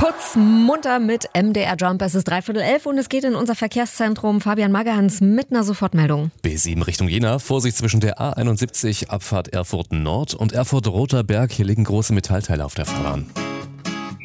Kurz munter mit MDR Jump. Es ist 10:45 und es geht in unser Verkehrszentrum. Fabian Magerhans mit einer Sofortmeldung. B7 Richtung Jena. Vorsicht zwischen der A71 Abfahrt Erfurt Nord und Erfurt Roter Berg. Hier liegen große Metallteile auf der Fahrbahn.